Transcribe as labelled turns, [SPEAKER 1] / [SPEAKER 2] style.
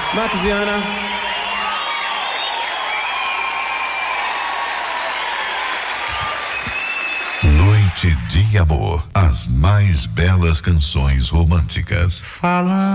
[SPEAKER 1] Marcos Viana.
[SPEAKER 2] Noite de amor, as mais belas canções românticas.
[SPEAKER 3] Fala